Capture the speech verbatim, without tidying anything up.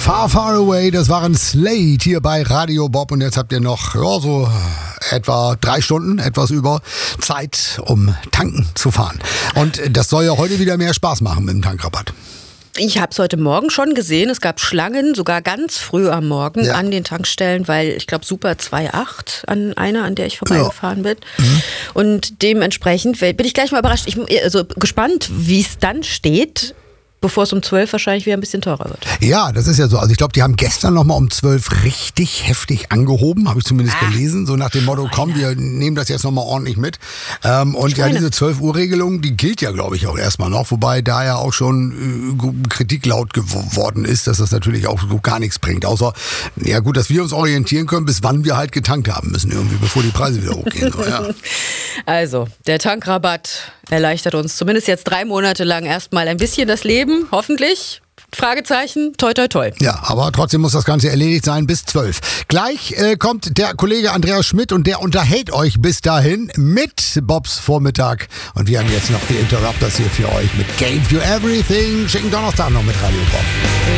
Far, Far Away, das waren Slade hier bei Radio Bob und jetzt habt ihr noch ja, so etwa drei Stunden, etwas über Zeit, um tanken zu fahren. Und das soll ja heute wieder mehr Spaß machen mit dem Tankrabatt. Ich habe es heute Morgen schon gesehen. Es gab Schlangen, sogar ganz früh am Morgen ja. an den Tankstellen, weil ich glaube Super zwei Komma acht an einer, an der ich vorbeigefahren ja. bin. Mhm. Und dementsprechend bin ich gleich mal überrascht. Ich bin also gespannt, wie es dann steht, bevor es um zwölf wahrscheinlich wieder ein bisschen teurer wird. Ja, das ist ja so. Also ich glaube, die haben gestern nochmal um zwölf richtig heftig angehoben, habe ich zumindest ah, gelesen. So nach dem Motto, komm, wir nehmen das jetzt nochmal ordentlich mit. Ähm, und Schweine. ja, diese zwölf Uhr Regelung, die gilt ja, glaube ich, auch erstmal noch. Wobei da ja auch schon äh, Kritik laut geworden ist, dass das natürlich auch so gar nichts bringt. Außer, ja gut, dass wir uns orientieren können, bis wann wir halt getankt haben müssen irgendwie, bevor die Preise wieder hochgehen. So, ja. Also, der Tankrabatt erleichtert uns zumindest jetzt drei Monate lang erstmal ein bisschen das Leben, hoffentlich. Fragezeichen, toi toi toi. Ja, aber trotzdem muss das Ganze erledigt sein bis zwölf. Gleich äh, kommt der Kollege Andreas Schmidt und der unterhält euch bis dahin mit Bobs Vormittag. Und wir haben jetzt noch die Interrupters hier für euch mit Gave You Everything. Schicken Donnerstag noch mit Radio Bob.